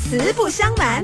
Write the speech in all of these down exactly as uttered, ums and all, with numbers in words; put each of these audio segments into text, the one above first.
实不相瞒。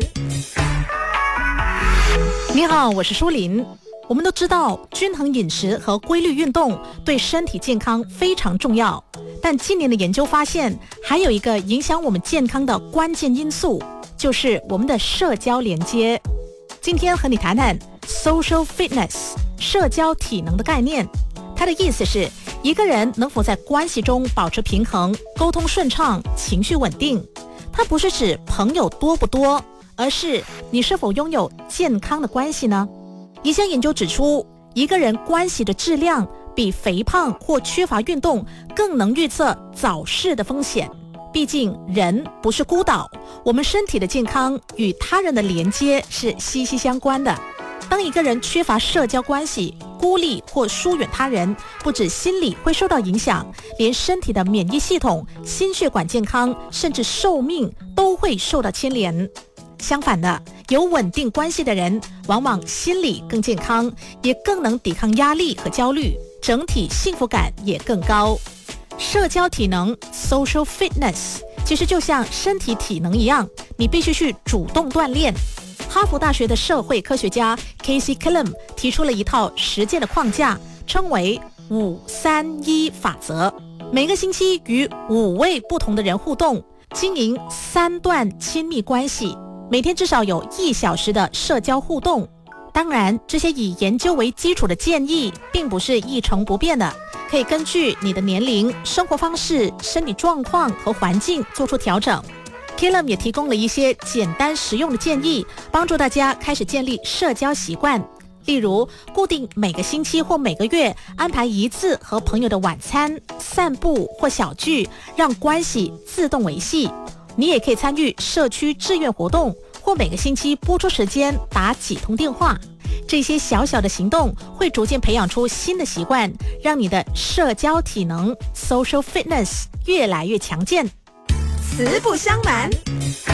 你好，我是舒琳。我们都知道，均衡饮食和规律运动对身体健康非常重要。但近年的研究发现，还有一个影响我们健康的关键因素，就是我们的社交连接。今天和你谈谈 social fitness 社交体能的概念。它的意思是，一个人能否在关系中保持平衡、沟通顺畅、情绪稳定。它不是指朋友多不多，而是你是否拥有健康的关系呢？一项研究指出，一个人关系的质量比肥胖或缺乏运动更能预测早逝的风险。毕竟人不是孤岛，我们身体的健康与他人的连接是息息相关的。当一个人缺乏社交关系，孤立或疏远他人，不止心理会受到影响，连身体的免疫系统、心血管健康，甚至寿命都会受到牵连。相反的，有稳定关系的人，往往心理更健康，也更能抵抗压力和焦虑，整体幸福感也更高。社交体能 social fitness 其实就像身体体能一样，你必须去主动锻炼。哈佛大学的社会科学家 Casey Killam 提出了一套实践的框架，称为五三一法则。每个星期与五位不同的人互动，经营三段亲密关系，每天至少有一小时的社交互动。当然，这些以研究为基础的建议并不是一成不变的，可以根据你的年龄、生活方式、身体状况和环境做出调整。Killam 也提供了一些简单实用的建议，帮助大家开始建立社交习惯。例如，固定每个星期或每个月安排一次和朋友的晚餐、散步或小聚，让关系自动维系。你也可以参与社区志愿活动，或每个星期拨出时间打几通电话。这些小小的行动会逐渐培养出新的习惯，让你的社交体能 social fitness 越来越强健。 实不相瞒。